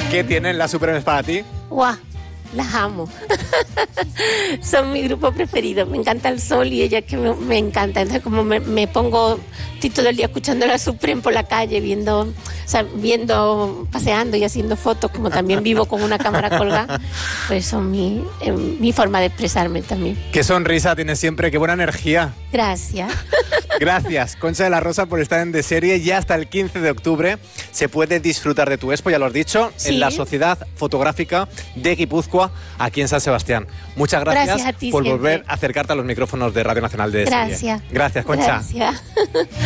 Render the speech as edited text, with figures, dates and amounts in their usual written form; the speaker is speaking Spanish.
¿Qué tienen las Supremes para ti? ¡Guau! Las amo. Son mi grupo preferido. Me encanta el sol y ella que me encanta. Entonces, como me pongo, estoy todo el día escuchando a la Supreme por la calle, viendo, paseando y haciendo fotos, como también vivo con una cámara colgada, pues son mi forma de expresarme también. Qué sonrisa tienes siempre, qué buena energía. Gracias. Gracias, Concha de la Rosa, por estar en De Serie. Ya hasta el 15 de octubre se puede disfrutar de tu expo, ya lo has dicho, sí, en la Sociedad Fotográfica de Guipúzcoa, aquí en San Sebastián. Muchas gracias a ti, por siempre volver a acercarte a los micrófonos de Radio Nacional de Gracias. Serie. Gracias, Concha. Gracias.